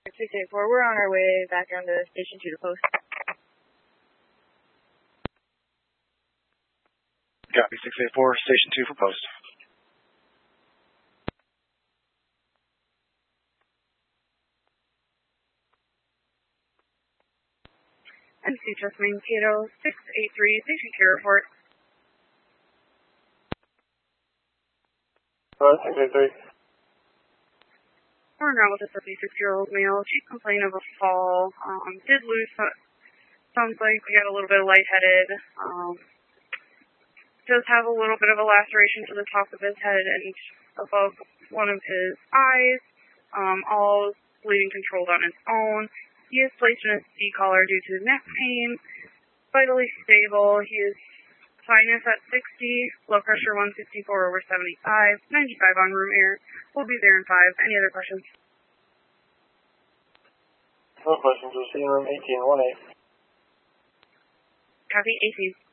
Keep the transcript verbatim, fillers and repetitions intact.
six eight four, we're on our way back down to Station two to post. Copy, six eight four, Station two for post. M C Just Mankato, six eight three, Station two report. Uh, six eight three. We're around with a fifty-six-year-old male. She complained of a fall. Um, did lose, but sounds like we got a little bit of lightheaded. Um, does have a little bit of a laceration to the top of his head and above one of his eyes. Um, all bleeding controlled on his own. He is placed in a C collar due to neck pain. Vitally stable. He is sinus at sixty, blood pressure one sixty-four over seventy-five, ninety-five on room air. We'll be there in five. Any other questions? No questions. We'll see you in room eighteen, one eight. Copy, eighteen.